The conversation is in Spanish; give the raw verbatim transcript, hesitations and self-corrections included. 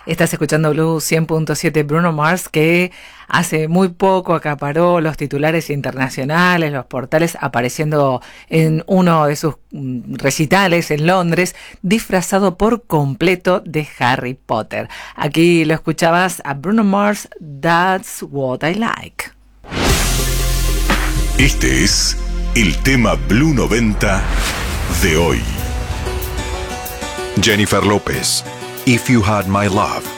Estás escuchando Blue cien punto siete. Bruno Mars, que hace muy poco acaparó los titulares internacionales, los portales, apareciendo en uno de sus recitales en Londres, disfrazado por completo de Harry Potter. Aquí lo escuchabas a Bruno Mars, That's What I Like. Este es el tema Blue noventa de hoy. Jennifer López, If You Had My Love.